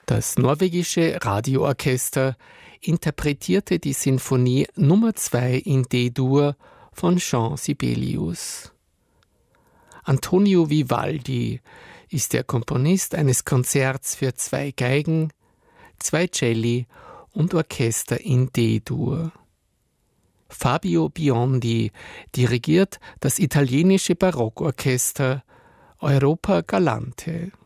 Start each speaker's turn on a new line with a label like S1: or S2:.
S1: Das norwegische Radioorchester interpretierte die Sinfonie Nummer 2 in D-Dur von Jean Sibelius. Antonio Vivaldi ist der Komponist eines Konzerts für 2 Geigen, 2 Celli und Orchester in D-Dur. Fabio Biondi dirigiert das italienische Barockorchester Europa Galante.